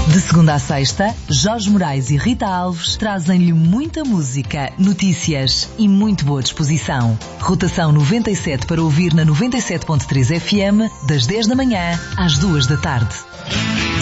De segunda a sexta, Jorge Moraes e Rita Alves trazem-lhe muita música, notícias e muito boa disposição. Rotação 97 para ouvir na 97.3 FM, das 10 da manhã às 2 da tarde.